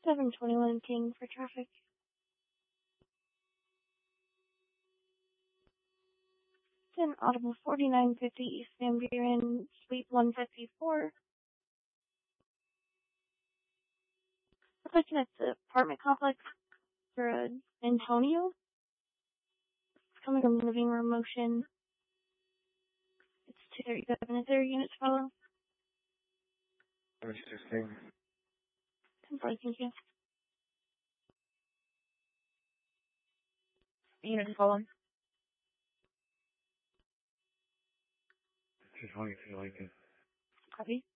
721 King for traffic. Then Audible 4950 East Van Buren, Suite 154. We're looking at the apartment complex for Antonio. It's coming from the living room motion. It's 237. Is there units follow? 16. 10-4, thank you. Units follow. 220, Lincoln. Copy.